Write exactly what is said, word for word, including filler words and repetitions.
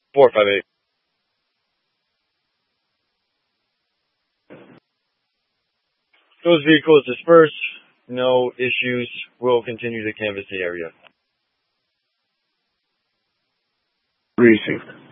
four five eight. Those vehicles dispersed. No issues. We'll continue to canvass the area. Received.